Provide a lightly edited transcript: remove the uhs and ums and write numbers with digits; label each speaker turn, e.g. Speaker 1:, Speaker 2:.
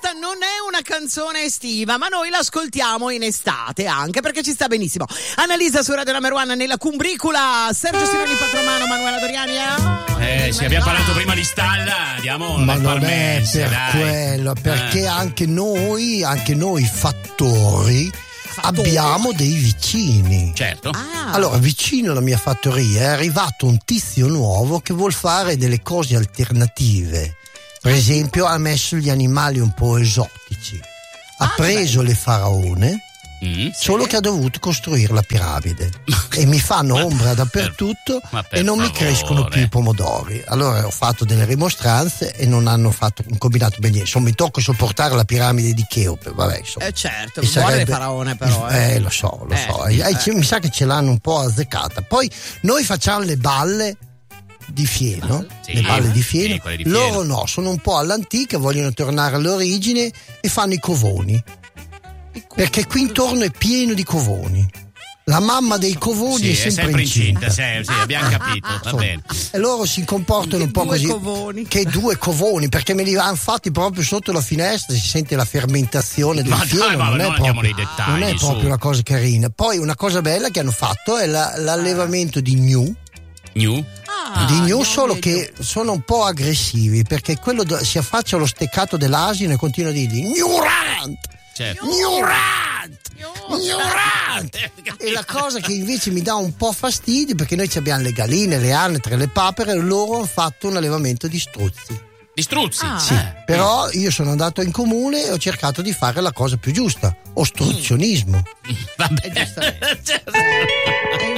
Speaker 1: questa non è una canzone estiva, ma noi l'ascoltiamo in estate anche perché ci sta benissimo. Annalisa su Radio Number One nella Cumbricula, Sergio Sironi Patromano, Manuela Doriani.
Speaker 2: Sì, abbiamo parlato prima di Stalla, andiamo.
Speaker 3: Ma non è per quello, perché anche noi fattori abbiamo dei vicini.
Speaker 2: Certo.
Speaker 3: Allora, vicino alla mia fattoria è arrivato un tizio nuovo che vuol fare delle cose alternative. Per esempio, ha messo gli animali un po' esotici. Ha preso le faraone, solo che ha dovuto costruire la piramide. E mi fanno ombra dappertutto e non mi crescono più i pomodori. Allora ho fatto delle rimostranze e non hanno fatto un combinato ben niente. Insomma, mi tocca sopportare la piramide di Cheope. Vabbè, insomma.
Speaker 1: Certo, vuole faraone però.
Speaker 3: Lo so. Mi sa che ce l'hanno un po' azzeccata. Poi noi facciamo le balle di fieno, le balle di fieno. Loro no, sono un po' all'antica, vogliono tornare all'origine e fanno i covoni. Perché qui intorno è pieno di covoni. La mamma dei covoni è sempre incinta.
Speaker 2: Sì, abbiamo capito, va bene.
Speaker 3: E loro si comportano un po' così. Che due covoni, perché me li hanno fatti proprio sotto la finestra, si sente la fermentazione del fieno. Non è proprio una cosa carina. Poi una cosa bella che hanno fatto è l'allevamento di gnu. Solo che sono un po' aggressivi, perché quello si affaccia allo steccato dell'asino e continua a dirgli ignorante.
Speaker 2: Certo.
Speaker 3: Ignorante. E la cosa che invece mi dà un po' fastidio, perché noi abbiamo le galline, le anatre, le papere, loro hanno fatto un allevamento di struzzi.
Speaker 2: Di struzzi?
Speaker 3: Sì, però io sono andato in comune e ho cercato di fare la cosa più giusta, ostruzionismo.
Speaker 2: Vabbè,